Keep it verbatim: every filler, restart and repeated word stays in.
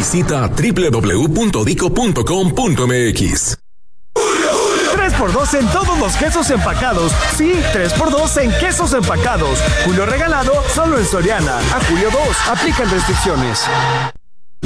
Visita doble u doble u doble u punto dico punto com punto m x. tres por dos en todos los quesos empacados. Sí, tres por dos en quesos empacados. Julio regalado solo en Soriana. A julio dos. Aplican restricciones.